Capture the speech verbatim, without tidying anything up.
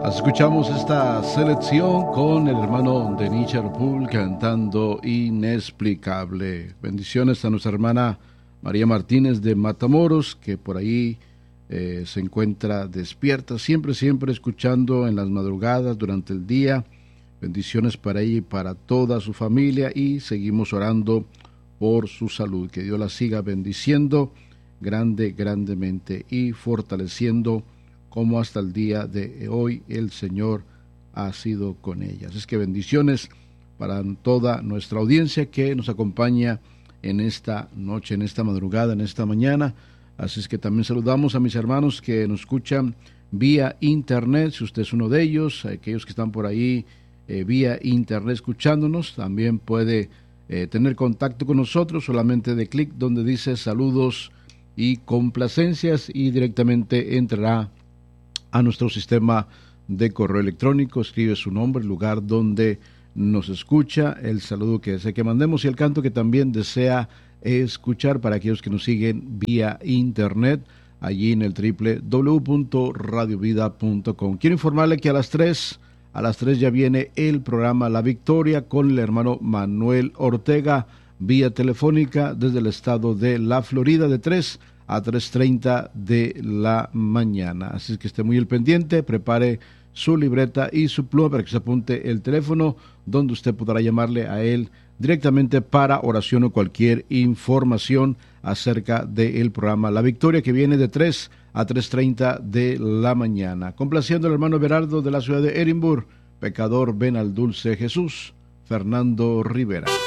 Escuchamos esta selección con el hermano Denis Charpoul cantando Inexplicable. Bendiciones a nuestra hermana María Martínez de Matamoros, que por ahí eh, se encuentra despierta, siempre, siempre escuchando en las madrugadas, durante el día. Bendiciones para ella y para toda su familia, y seguimos orando por su salud. Que Dios la siga bendiciendo grande, grandemente y fortaleciendo, como hasta el día de hoy el Señor ha sido con ellas. Es que bendiciones para toda nuestra audiencia que nos acompaña en esta noche, en esta madrugada, en esta mañana. Así es que también saludamos a mis hermanos que nos escuchan vía internet, si usted es uno de ellos, aquellos que están por ahí eh, vía internet escuchándonos, también puede eh, tener contacto con nosotros solamente de clic donde dice saludos y complacencias, y directamente entrará a nuestro sistema de correo electrónico, escribe su nombre, el lugar donde nos escucha, el saludo que desea que mandemos y el canto que también desea escuchar, para aquellos que nos siguen vía internet, allí en el doble u doble u doble u punto radio vida punto com. Quiero informarle que a las tres, a las tres ya viene el programa La Victoria con el hermano Manuel Ortega, vía telefónica desde el estado de la Florida, de tres a tres treinta de la mañana. Así es que esté muy al pendiente, prepare su libreta y su pluma para que se apunte el teléfono donde usted podrá llamarle a él directamente para oración o cualquier información acerca del programa La Victoria, que viene de tres a tres treinta de la mañana. Complaciendo al hermano Berardo de la ciudad de Edimburgo, pecador ven al dulce Jesús, Fernando Rivera.